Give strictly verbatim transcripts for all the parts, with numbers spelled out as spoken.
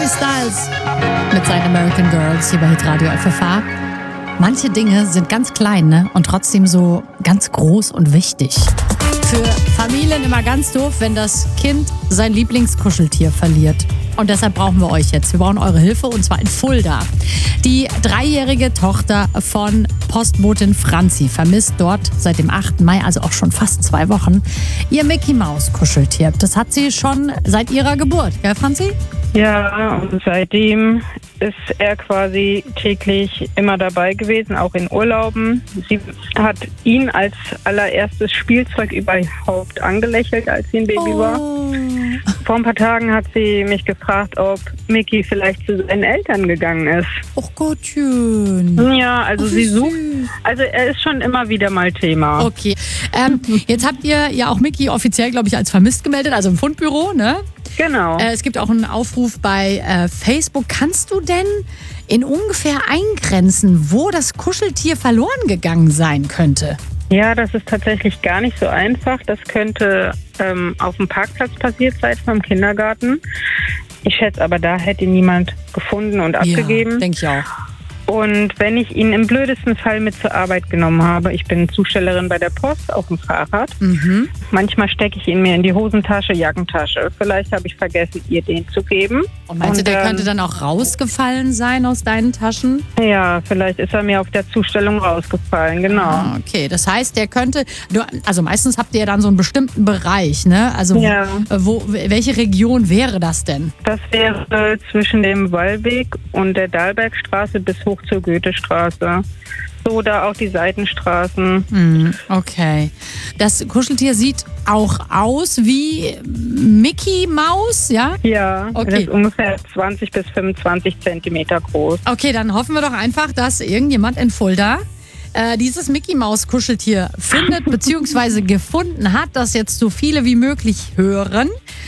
Styles mit seinen American Girls hier bei Hitradio F F H. Manche Dinge sind ganz klein, ne? Und trotzdem so ganz groß und wichtig. Für Familien immer ganz doof, wenn das Kind sein Lieblingskuscheltier verliert. Und deshalb brauchen wir euch jetzt. Wir brauchen eure Hilfe und zwar in Fulda. Die dreijährige Tochter von Postbotin Franzi vermisst dort seit dem achten Mai, also auch schon fast zwei Wochen, ihr Mickey-Maus-Kuscheltier. Das hat sie schon seit ihrer Geburt, gell Franzi? Ja, und seitdem ist er quasi täglich immer dabei gewesen, auch in Urlauben. Sie hat ihn als allererstes Spielzeug überhaupt angelächelt, als sie ein Baby oh. war. Vor ein paar Tagen hat sie mich gefragt, ob Mickey vielleicht zu seinen Eltern gegangen ist. Oh Gottchen. Ja, also oh, sie sucht, süß. also er ist schon immer wieder mal Thema. Okay, ähm, jetzt habt ihr ja auch Mickey offiziell, glaube ich, als vermisst gemeldet, also im Fundbüro, ne? Genau. Äh, es gibt auch einen Aufruf bei äh, Facebook. Kannst du denn in ungefähr eingrenzen, wo das Kuscheltier verloren gegangen sein könnte? Ja, das ist tatsächlich gar nicht so einfach. Das könnte ähm, auf dem Parkplatz passiert sein vom Kindergarten. Ich schätze aber, da hätte ihn niemand gefunden und abgegeben. Ja, denke ich auch. Und wenn ich ihn im blödesten Fall mit zur Arbeit genommen habe, ich bin Zustellerin bei der Post auf dem Fahrrad. Mhm. Manchmal stecke ich ihn mir in die Hosentasche, Jackentasche. Vielleicht habe ich vergessen, ihr den zu geben. Und meinst du, Und, der ähm, könnte dann auch rausgefallen sein aus deinen Taschen? Ja, vielleicht ist er mir auf der Zustellung rausgefallen, genau. Ah, okay, das heißt, der könnte, du, also meistens habt ihr ja dann so einen bestimmten Bereich, ne? Also Ja. wo, welche Region wäre das denn? Das wäre zwischen dem Wallweg und der Dahlbergstraße bis hoch zur Goethestraße. So, da auch die Seitenstraßen. Hm, okay. Das Kuscheltier sieht auch aus wie Mickey Maus, ja? Ja, Okay. das ist ungefähr zwanzig bis fünfundzwanzig Zentimeter groß. Okay, dann hoffen wir doch einfach, dass irgendjemand in Fulda äh, dieses Mickey-Maus-Kuscheltier findet bzw. gefunden hat, das jetzt so viele wie möglich hören.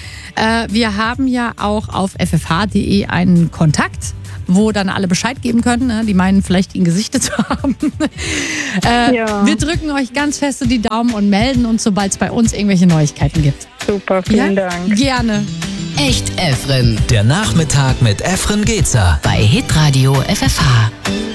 Äh, wir haben ja auch auf f f h punkt d e einen Kontakt, wo dann alle Bescheid geben können. Ne? Die meinen vielleicht, ihn gesichtet zu haben. äh, Ja. Wir drücken euch ganz feste die Daumen und melden uns, sobald es bei uns irgendwelche Neuigkeiten gibt. Super, vielen ja? Dank. Gerne. Echt Efren Der Nachmittag mit Efren Gezer. bei Hitradio F F H.